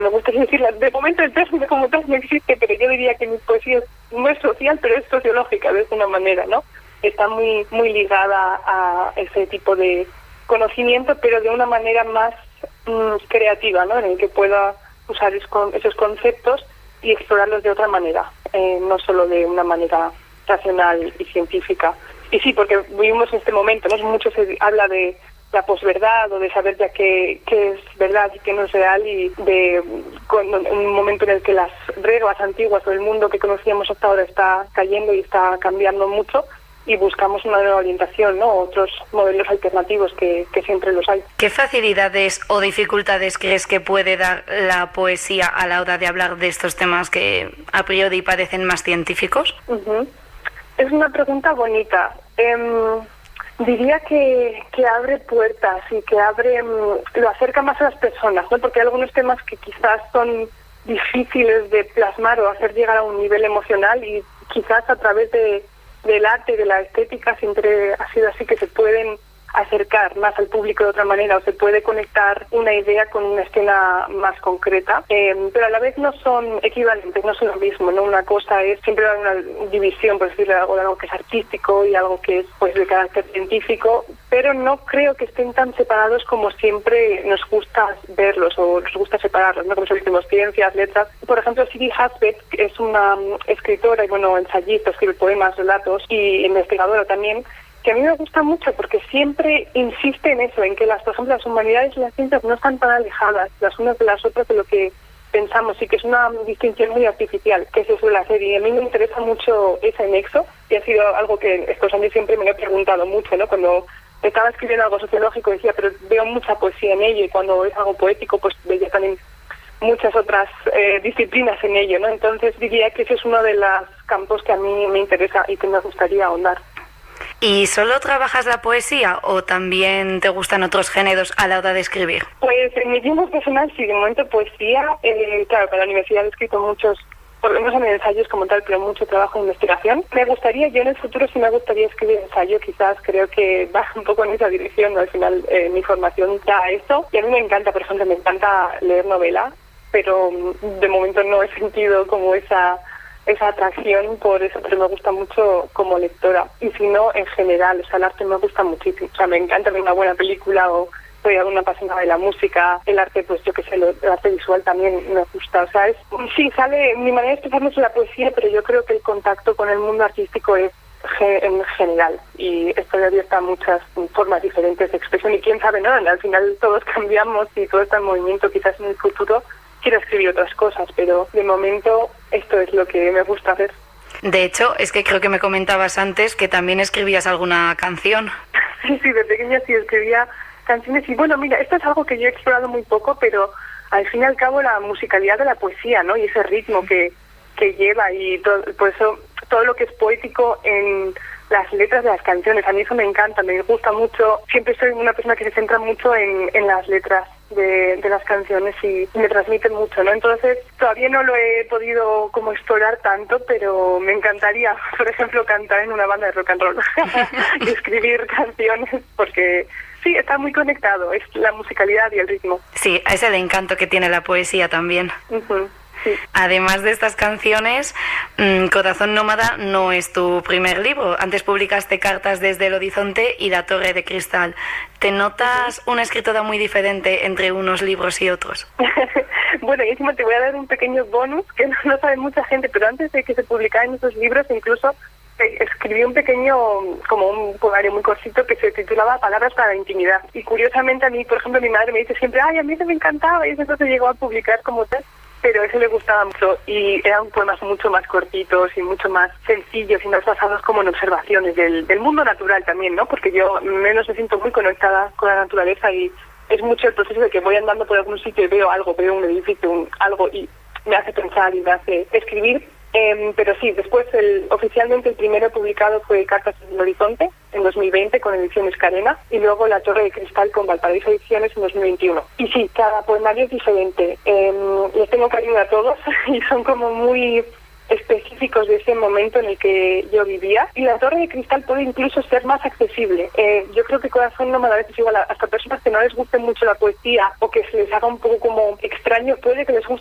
Me gustaría decir, de momento el término como tal no existe, pero yo diría que mi poesía no es social, pero es sociológica de alguna manera, ¿no? Está muy ligada a ese tipo de conocimiento, pero de una manera más creativa, ¿no? En el que pueda usar esos conceptos y explorarlos de otra manera, no solo de una manera racional y científica. Y sí, porque vivimos en este momento, ¿no? Mucho se habla de la posverdad o de saber ya qué es verdad y qué no es real, y de un momento en el que las reglas antiguas o el mundo que conocíamos hasta ahora está cayendo y está cambiando mucho, y buscamos una nueva orientación, ¿no? Otros modelos alternativos que siempre los hay. ¿Qué facilidades o dificultades crees que puede dar la poesía a la hora de hablar de estos temas que a priori parecen más científicos? Uh-huh. Es una pregunta bonita. Diría que abre puertas y que lo acerca más a las personas, ¿no? Porque hay algunos temas que quizás son difíciles de plasmar o hacer llegar a un nivel emocional, y quizás a través del arte y de la estética siempre ha sido así, que se pueden acercar más al público de otra manera, o se puede conectar una idea con una escena más concreta, pero a la vez no son equivalentes, no son lo mismo, ¿no? Una cosa es siempre una división, por decirlo, algo que es artístico y algo que es pues de carácter científico, pero no creo que estén tan separados como siempre nos gusta verlos o nos gusta separarlos, ¿no? Como si decimos ciencias, letras. Por ejemplo, Siri Husband, que es una escritora y ensayista, escribe poemas, relatos y investigadora también, que a mí me gusta mucho porque siempre insiste en eso, en que por ejemplo, las humanidades y las ciencias no están tan alejadas las unas de las otras de lo que pensamos, y que es una distinción muy artificial que se suele hacer, y a mí me interesa mucho ese nexo, y ha sido algo que estos años siempre me lo he preguntado mucho, ¿no? Cuando estaba escribiendo algo sociológico decía, pero veo mucha poesía en ello, y cuando es algo poético pues veía también muchas otras disciplinas en ello, ¿no? Entonces diría que ese es uno de los campos que a mí me interesa y que me gustaría ahondar. ¿Y solo trabajas la poesía o también te gustan otros géneros a la hora de escribir? Pues en mi tiempo personal sí, de momento poesía. Claro, para la universidad he escrito muchos, por lo menos en ensayos como tal, pero mucho trabajo de investigación. Yo en el futuro sí me gustaría escribir ensayo, quizás creo que va un poco en esa dirección, ¿no? Al final mi formación da eso, y a mí me encanta, por ejemplo, me encanta leer novela, pero de momento no he sentido como esa atracción por eso, pero me gusta mucho como lectora. Y si no, en general, o sea, el arte me gusta muchísimo. O sea, me encanta ver una buena película, o soy alguna apasionada de la música, el arte, pues yo qué sé, el arte visual también me gusta. O sea, mi manera de expresarme es la poesía, pero yo creo que el contacto con el mundo artístico es en general, y estoy abierta a muchas formas diferentes de expresión, y quién sabe, ¿no? Al final todos cambiamos y todo está en movimiento. Quizás en el futuro quiero escribir otras cosas, pero de momento esto es lo que me gusta hacer. De hecho, es que creo que me comentabas antes que también escribías alguna canción. Sí, de pequeña sí escribía canciones, y mira, esto es algo que yo he explorado muy poco, pero al fin y al cabo la musicalidad de la poesía, ¿no? Y ese ritmo que lleva, y por eso todo lo que es poético en las letras de las canciones, a mí eso me encanta, me gusta mucho. Siempre soy una persona que se centra mucho en las letras de las canciones, y me transmiten mucho, ¿no? Entonces todavía no lo he podido como explorar tanto, pero me encantaría, por ejemplo, cantar en una banda de rock and roll y escribir canciones, porque sí, está muy conectado, es la musicalidad y el ritmo. Sí, a ese el encanto que tiene la poesía también. Uh-huh. Sí. Además de estas canciones, Corazón Nómada no es tu primer libro. Antes publicaste Cartas desde el Horizonte y La Torre de Cristal. ¿Te notas una escritora muy diferente entre unos libros y otros? Bueno, y encima te voy a dar un pequeño bonus que no sabe mucha gente, pero antes de que se publicaran esos libros, incluso escribí un pequeño, como un poemario muy cortito que se titulaba Palabras para la intimidad. Y curiosamente a mí, por ejemplo, mi madre me dice siempre, ay, a mí eso me encantaba, y eso entonces llegó a publicar como tal. Pero eso le gustaba mucho, y eran poemas mucho más cortitos y mucho más sencillos y más basados como en observaciones del mundo natural también, ¿no? Porque yo menos me siento muy conectada con la naturaleza, y es mucho el proceso de que voy andando por algún sitio y veo algo, veo un edificio, algo, y me hace pensar y me hace escribir. Pero sí, después oficialmente el primero publicado fue Cartas desde el Horizonte en 2020 con Ediciones Carena, y luego La Torre de Cristal con Valparaíso Ediciones en 2021. Y sí, cada poemario es diferente. Les tengo cariño a todos y son como muy específicos de ese momento en el que yo vivía, y La Torre de Cristal puede incluso ser más accesible. Yo creo que Corazón Nómada a veces igual hasta personas que no les guste mucho la poesía o que se les haga un poco como extraño, puede que les guste